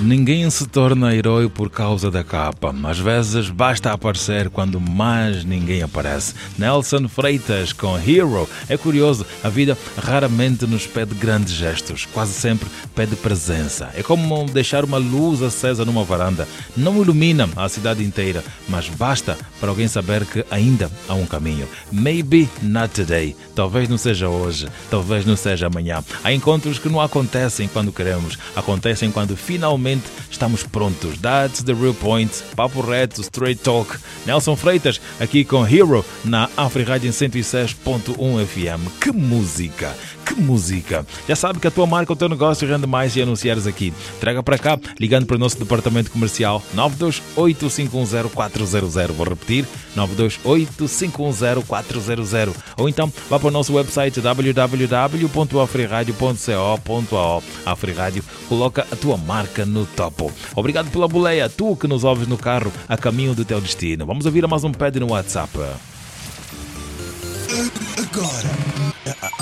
Ninguém se torna herói por causa da capa. Às vezes basta aparecer quando mais ninguém aparece. Nelson Freitas com Hero. É curioso, a vida raramente nos pede grandes gestos. Quase sempre pede presença. É como deixar uma luz acesa numa varanda. Não ilumina a cidade inteira, mas basta para alguém saber que ainda há um caminho. Maybe not today. Talvez não seja hoje, talvez não seja amanhã. Há encontros que não acontecem quando queremos, acontecem quando finalmente estamos prontos. That's the real point. Papo reto, straight talk. Nelson Freitas aqui com Hero na Afrirádio 106.1 FM. Que música! Que música! Já sabe que a tua marca, o teu negócio rende mais e anunciares aqui. Traga para cá, ligando para o nosso departamento comercial 928-510-400. Vou repetir, 928-510-400. Ou então vá para o nosso website www.afriradio.co.au. Afrirádio coloca a tua marca no topo. Obrigado pela boleia, tu que nos ouves no carro a caminho do teu destino. Vamos ouvir mais um pad no WhatsApp. Agora.